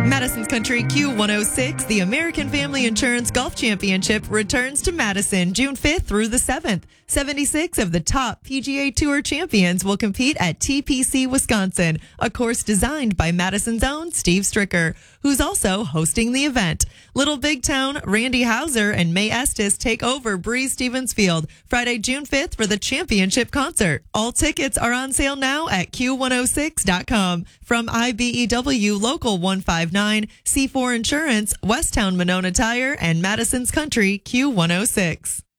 Madison's Country Q106, the American Family Insurance Golf Championship, returns to Madison June 5th through the 7th. 76 of the top PGA Tour champions will compete at TPC Wisconsin, a course designed by Madison's own Steve Stricker, who's also hosting the event. Little Big Town, Randy Hauser, and May Estes take over Breeze Stevens Field Friday, June 5th for the championship concert. All tickets are on sale now at Q106.com. From IBEW Local 159, C4 Insurance, Westtown Monona Tire, and Madison's Country Q106.